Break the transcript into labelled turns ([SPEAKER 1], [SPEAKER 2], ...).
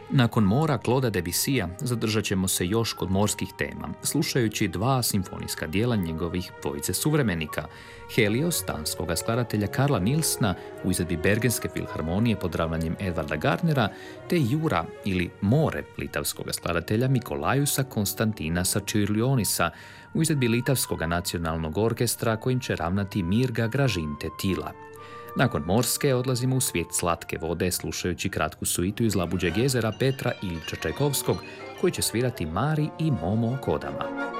[SPEAKER 1] Nakon mora Claudea Debussya zadržat ćemo se još kod morskih tema, slušajući dva simfonijska dijela njegovih dvojice suvremenika, Helios danskog skladatelja Karla Nilsna u izvedbi Bergenske filharmonije pod ravnanjem Edvarda Gardnera, te Jura ili More litavskog skladatelja Mikolajusa Konstantinasa Čiurlionisa u izvedbi Litavskog nacionalnog orkestra kojim će ravnati Mirga Gražinte Tila. Nakon morske odlazimo u svijet slatke vode slušajući kratku suitu iz Labuđeg jezera Petra Ilića Čajkovskog koji će svirati Mari i Momo Kodama.